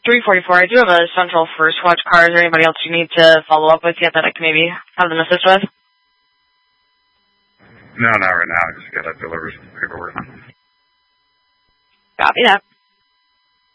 344. I do have a Central First Watch car. Is there anybody else you need to follow up with yet that I can maybe have them assist with? No, not right now. I just got to deliver some paperwork. Copy that.